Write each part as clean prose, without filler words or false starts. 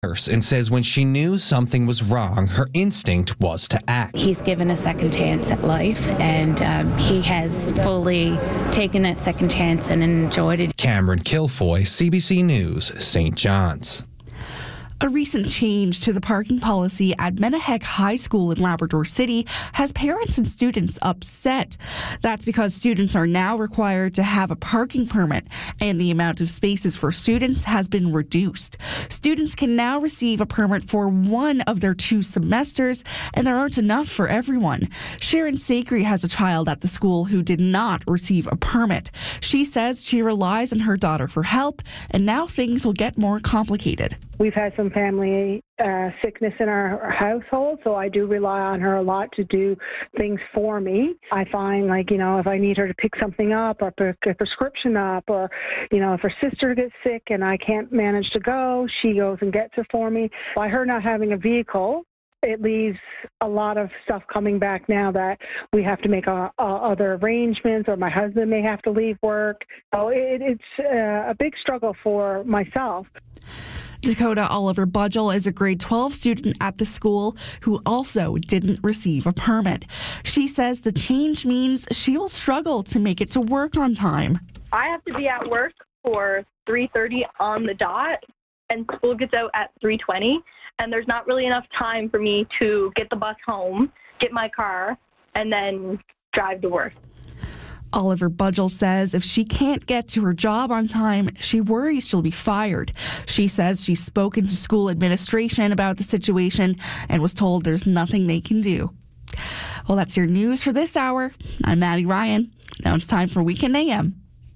And says when she knew something was wrong, her instinct was to act. He's given a second chance at life, and he has fully taken that second chance and enjoyed it. Cameron Kilfoy, CBC News, St. John's. A recent change to the parking policy at Menahek High School in Labrador City has parents and students upset. That's because students are now required to have a parking permit, and the amount of spaces for students has been reduced. Students can now receive a permit for one of their 2 semesters, and there aren't enough for everyone. Sharon Sakri has a child at the school who did not receive a permit. She says she relies on her daughter for help, and now things will get more complicated. We've had some family sickness in our household, so I do rely on her a lot to do things for me. I find, if I need her to pick something up or pick a prescription up, or, if her sister gets sick and I can't manage to go, she goes and gets it for me. By her not having a vehicle, it leaves a lot of stuff coming back now that we have to make other arrangements, or my husband may have to leave work. So it's a big struggle for myself. Dakota Oliver Budgel is a grade 12 student at the school who also didn't receive a permit. She says the change means she will struggle to make it to work on time. I have to be at work for 3:30 on the dot, and school gets out at 3:20, and there's not really enough time for me to get the bus home, get my car, and then drive to work. Oliver Budgel says if she can't get to her job on time, she worries she'll be fired. She says she's spoken to school administration about the situation and was told there's nothing they can do. Well, that's your news for this hour. I'm Maddie Ryan. Now it's time for Weekend AM.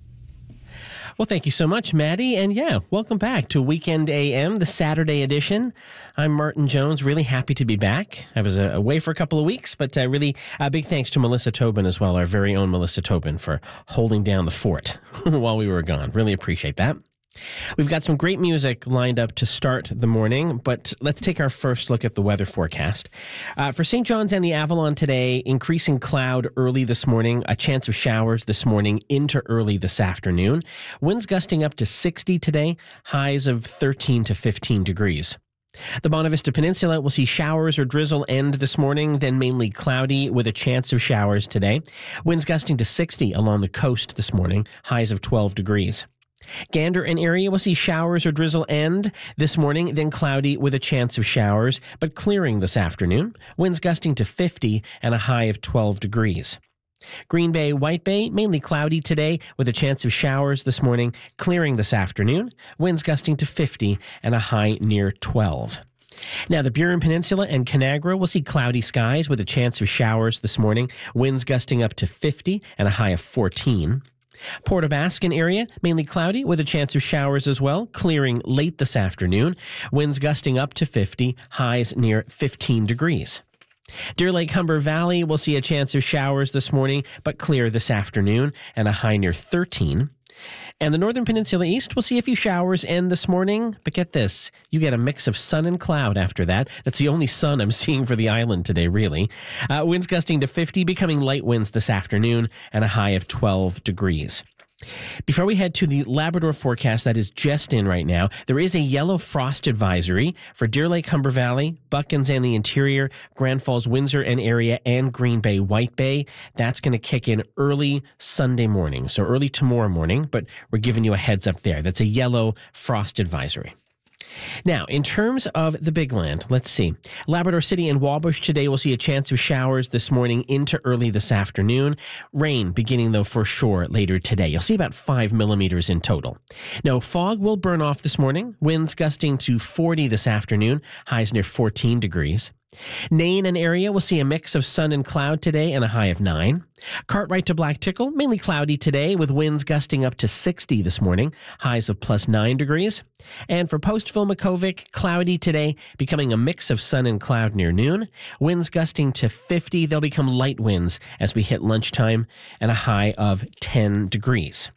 Well, thank you so much, Maddie. And welcome back to Weekend AM, the Saturday edition. I'm Martin Jones, really happy to be back. I was away for a couple of weeks, but really big thanks to Melissa Tobin as well, our very own Melissa Tobin, for holding down the fort while we were gone. Really appreciate that. We've got some great music lined up to start the morning, but let's take our first look at the weather forecast. For St. John's and the Avalon today, increasing cloud early this morning, a chance of showers this morning into early this afternoon. Winds gusting up to 60 today, highs of 13 to 15 degrees. The Bonavista Peninsula will see showers or drizzle end this morning, then mainly cloudy with a chance of showers today. Winds gusting to 60 along the coast this morning, highs of 12 degrees. Gander and area will see showers or drizzle end this morning, then cloudy with a chance of showers, but clearing this afternoon. Winds gusting to 50 and a high of 12 degrees. Green Bay, White Bay, mainly cloudy today with a chance of showers this morning, clearing this afternoon. Winds gusting to 50 and a high near 12. Now, the Burin Peninsula and Conagra will see cloudy skies with a chance of showers this morning. Winds gusting up to 50 and a high of 14. Port aux Basques area, mainly cloudy with a chance of showers as well, clearing late this afternoon. Winds gusting up to 50, highs near 15 degrees. Deer Lake Humber Valley will see a chance of showers this morning, but clear this afternoon and a high near 13. And the Northern Peninsula East will see a few showers end this morning, but get this, you get a mix of sun and cloud after that. That's the only sun I'm seeing for the island today, really. Winds gusting to 50, becoming light winds this afternoon, and a high of 12 degrees. Before we head to the Labrador forecast that is just in right now, there is a yellow frost advisory for Deer Lake, Humber Valley, Buckens and the interior, Grand Falls, Windsor and area, and Green Bay, White Bay. That's going to kick in early Sunday morning, so early tomorrow morning, but we're giving you a heads up there. That's a yellow frost advisory. Now, in terms of the Big Land, let's see. Labrador City and Wabush today will see a chance of showers this morning into early this afternoon. Rain beginning, though, for sure later today. You'll see about 5 millimeters in total. Now, fog will burn off this morning. Winds gusting to 40 this afternoon. Highs near 14 degrees. Nain and area will see a mix of sun and cloud today and a high of 9. Cartwright to Black Tickle, mainly cloudy today with winds gusting up to 60 this morning, highs of plus 9 degrees. And for Postville Makovic, cloudy today, becoming a mix of sun and cloud near noon. Winds gusting to 50, they'll become light winds as we hit lunchtime, and a high of 10 degrees.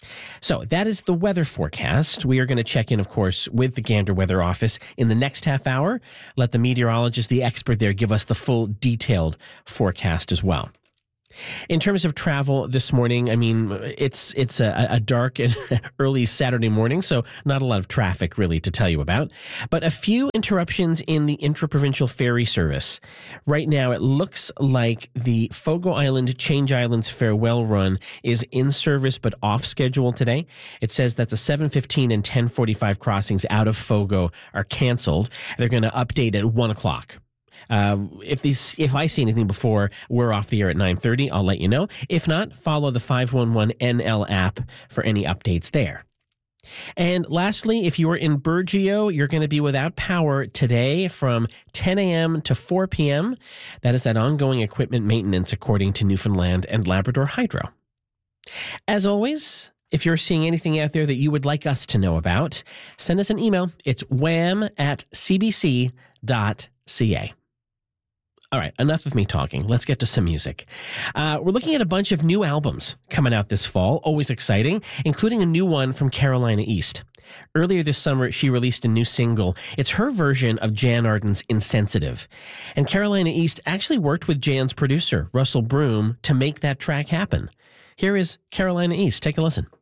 So that is the weather forecast. We are going to check in, of course, with the Gander Weather Office in the next half hour. Let the meteorologist, the expert there, give us the full detailed forecast as well. In terms of travel this morning, I mean, it's a dark and early Saturday morning, so not a lot of traffic really to tell you about, but a few interruptions in the intraprovincial ferry service. Right now, it looks like the Fogo Island Change Islands farewell run is in service but off schedule today. It says that the 7:15 and 10:45 crossings out of Fogo are canceled. They're going to update at 1 o'clock. If I see anything before we're off the air at 9:30, I'll let you know. If not, follow the 511 NL app for any updates there. And lastly, if you are in Burgeo, you're going to be without power today from 10 a.m. to 4 p.m. That is that ongoing equipment maintenance according to Newfoundland and Labrador Hydro. As always, if you're seeing anything out there that you would like us to know about, send us an email. It's wham@cbc.ca. All right, enough of me talking. Let's get to some music. We're looking at a bunch of new albums coming out this fall, always exciting, including a new one from Carolina East. Earlier this summer, she released a new single. It's her version of Jan Arden's Insensitive. And Carolina East actually worked with Jan's producer, Russell Broom, to make that track happen. Here is Carolina East. Take a listen.